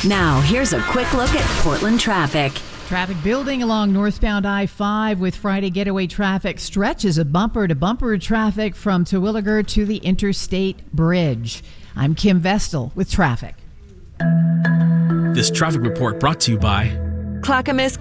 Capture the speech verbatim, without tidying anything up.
Now, here's a quick look at Portland traffic. Traffic building along northbound I five with Friday getaway traffic stretches of bumper-to-bumper traffic from Terwilliger to the Interstate Bridge. I'm Kim Vestal with traffic. This traffic report brought to you by Clackamas